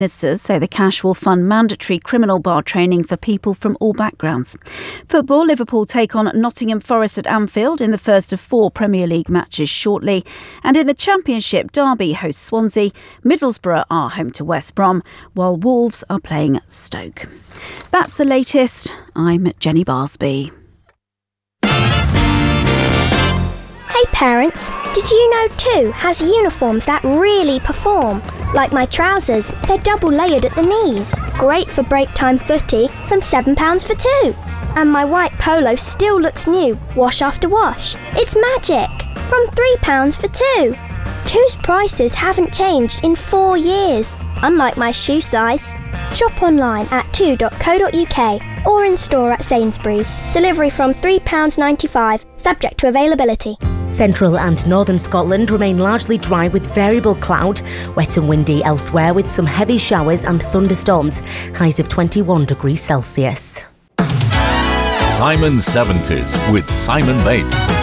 Ministers say the cash will fund mandatory criminal bar training for people from all backgrounds. Football, Liverpool take on Nottingham Forest at Anfield in the first of 4 Premier League matches shortly. And in the Championship, Derby hosts Swansea, Middlesbrough are home to West Brom, while Wolves are playing Stoke. That's the latest. I'm Jenny Barsby. Hey parents, did you know Two has uniforms that really perform? Like my trousers, they're double layered at the knees. Great for break time footy from £7 for 2. And my white polo still looks new, wash after wash. It's magic! From £3 for 2. Two's prices haven't changed in 4 years, unlike my shoe size. Shop online at 2.co.uk or in store at Sainsbury's. Delivery from £3.95, subject to availability. Central and northern Scotland remain largely dry with variable cloud, wet and windy elsewhere with some heavy showers and thunderstorms, highs of 21 degrees Celsius. Simon 70s with Simon Bates.